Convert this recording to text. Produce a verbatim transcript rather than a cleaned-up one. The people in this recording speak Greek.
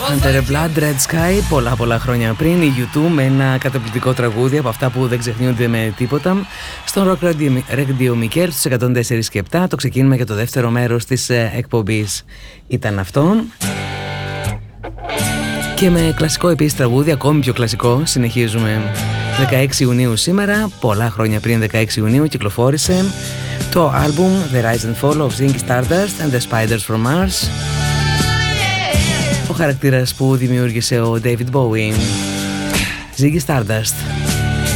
Under a Blood Red Sky, πολλά πολλά χρόνια πριν, η γιου τού με ένα καταπληκτικό τραγούδι από αυτά που δεν ξεχνιούνται με τίποτα. Στον Rock Radio Mikel στους εκατόν τέσσερα και επτά, το ξεκίνημα για το δεύτερο μέρος της εκπομπής ήταν αυτό. Και με κλασικό επίσης τραγούδι, ακόμη πιο κλασικό, συνεχίζουμε. δεκαέξι Ιουνίου σήμερα, πολλά χρόνια πριν δεκαέξι Ιουνίου κυκλοφόρησε το άλμπουμ The Rise and Fall of Ziggy Stardust and the Spiders from Mars. Ο χαρακτήρας που δημιούργησε ο David Bowie. Ziggy Stardust.